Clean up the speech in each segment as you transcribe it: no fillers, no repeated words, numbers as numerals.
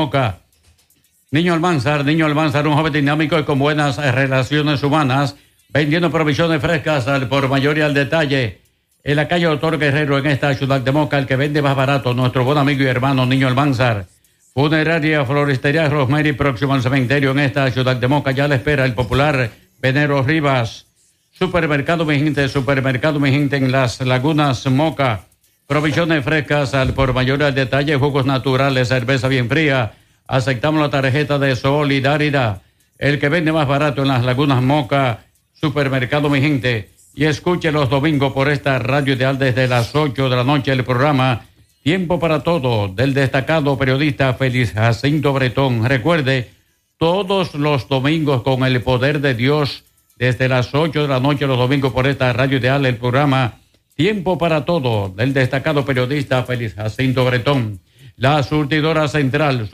Moca. Niño Almanzar, un joven dinámico y con buenas relaciones humanas, vendiendo provisiones frescas al por mayor y al detalle. En la calle Doctor Guerrero, en esta ciudad de Moca, el que vende más barato, nuestro buen amigo y hermano Niño Almanzar. Funeraria Floristería Rosemary, próximo al cementerio en esta ciudad de Moca. Ya le espera el popular Venero Rivas. Supermercado Mi Gente en Las Lagunas, Moca. Provisiones frescas al por mayor y al detalle, jugos naturales, cerveza bien fría. Aceptamos la tarjeta de solidaridad. El que vende más barato en Las Lagunas, Moca, Supermercado Mi Gente. Y escuche los domingos por esta radio ideal desde las 8 de la noche el programa Tiempo para Todo del destacado periodista Félix Jacinto Bretón. Recuerde, todos los domingos con el poder de Dios desde las 8 de la noche los domingos por esta radio ideal el programa Tiempo para Todo del destacado periodista Félix Jacinto Bretón. La Surtidora Central,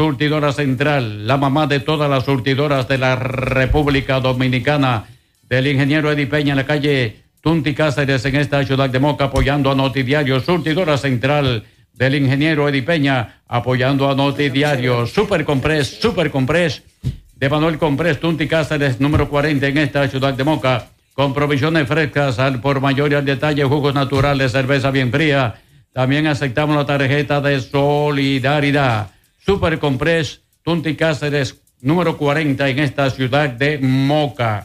la mamá de todas las surtidoras de la República Dominicana, del ingeniero Eddie Peña en la calle Tunti Cáceres en esta ciudad de Moca, apoyando a Notidiario. Surtidora Central del ingeniero Eddie Peña, apoyando a Notidiario. Super Comprés de Manuel Comprés, Tunti Cáceres, número 40 en esta ciudad de Moca, con provisiones frescas al por mayor y al detalle, jugos naturales, cerveza bien fría. También aceptamos la tarjeta de solidaridad. Super Comprés, Tunti Cáceres, número 40 en esta ciudad de Moca.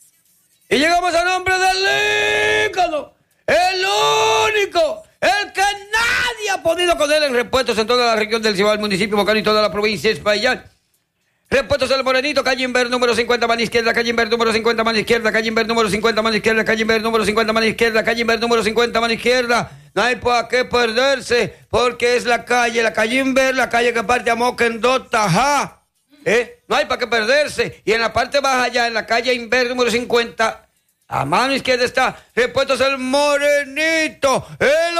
Y llegamos al nombre del ícono, el único, el que nadie ha podido con él en repuestos en toda la región del Cibao, el municipio Mocano y toda la provincia de Espaillat. Repuestos El Morenito, calle Inver, número 50, mano izquierda, calle Inver, número 50, mano izquierda, calle Inver, número 50, mano izquierda, calle Inver, número 50, mano izquierda, calle Inver, número 50, mano izquierda. No hay por qué perderse, porque es la calle Inver, la calle que parte a Moca en dos Tajá. No hay para qué perderse. Y en la parte baja allá, en la calle Inver, número 50, a mano izquierda está Repuestos El Morenito, el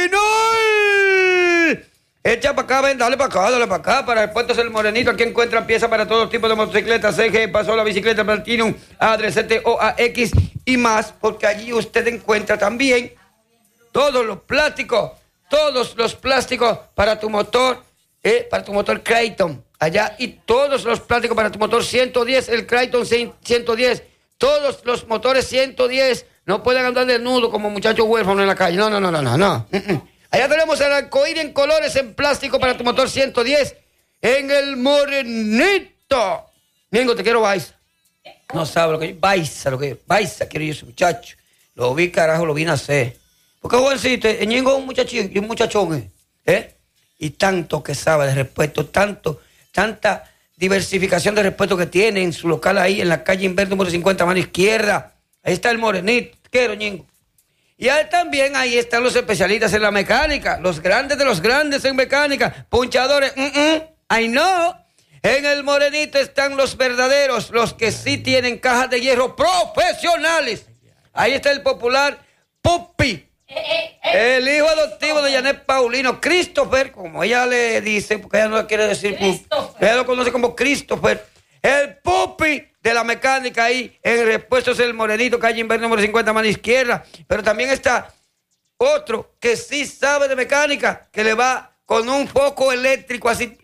original. Echa para acá, ven, dale para acá, para Repuestos El Morenito. Aquí encuentran piezas para todo tipo de motocicletas, CG, Pasola, bicicleta, Platinum, Adresete, OAX y más, porque allí usted encuentra también todos los plásticos para tu motor Creighton, allá, y todos los plásticos para tu motor 110, el Creighton 110, todos los motores 110, no pueden andar desnudos como muchachos huérfanos en la calle, no. Allá tenemos el arcoíris en colores en plástico para tu motor 110 en El Morenito. Ñengo, te quiero Baiza. No sabe lo que es Baiza quiero yo ese muchacho. Lo vi, carajo, lo vi nacer. Porque jovencito, Ñengo es un muchachón, y tanto que sabe de repuesto, tanta diversificación de repuesto que tiene en su local ahí en la calle Inver número 50, mano izquierda. Ahí está El Morenito. Quiero, Ñengo. Y también ahí están los especialistas en la mecánica, los grandes de los grandes en mecánica, punchadores, I know. En El Morenito están los verdaderos, los que sí tienen cajas de hierro profesionales. Ahí está el popular Pupi, el hijo adoptivo de Janet Paulino, Christopher, como ella le dice, porque ella no le quiere decir Pupi, ella lo conoce como Christopher, el Pupi de la mecánica ahí en Repuestos El Morenito, calle Inver número 50, mano izquierda. Pero también está otro que sí sabe de mecánica, que le va con un foco eléctrico así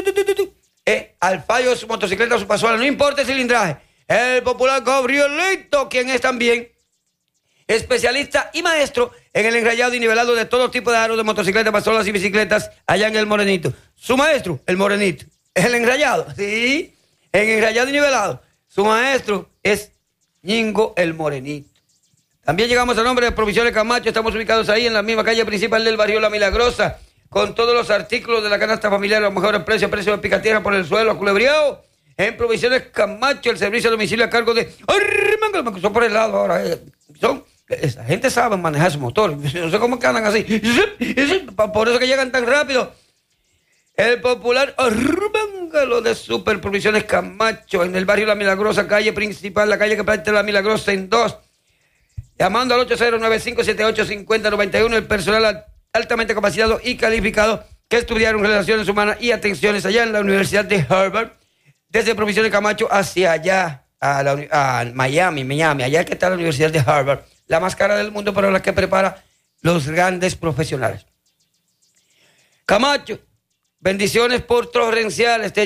al fallo de su motocicleta o su pasola, no importa el cilindraje. El popular Gabrielito, quien es también especialista y maestro en el enrayado y nivelado de todo tipo de aros de motocicletas, pasolas y bicicletas allá en El Morenito. Su maestro, El Morenito. El enrayado, sí, en enrayado y nivelado. Su maestro es Ñengo El Morenito. También llegamos al nombre de Provisiones Camacho. Estamos ubicados ahí en la misma calle principal del barrio La Milagrosa, con todos los artículos de la canasta familiar a los mejores precios, precio de picatierra por el suelo, culebreado. En Provisiones Camacho, el servicio a domicilio a cargo de... Son por el lado ahora. Esa gente sabe manejar su motor. No sé cómo que andan así. Por eso que llegan tan rápido. El popular Arrúbangalo de Super Provisiones Camacho, en el barrio La Milagrosa, calle principal, la calle que parte La Milagrosa en 2. Llamando al 8095785091, el personal altamente capacitado y calificado que estudiaron relaciones humanas y atenciones allá en la Universidad de Harvard, desde Provisiones Camacho hacia allá, a Miami, allá que está la Universidad de Harvard, la más cara del mundo, pero la que prepara los grandes profesionales. Camacho, bendiciones por torrenciales.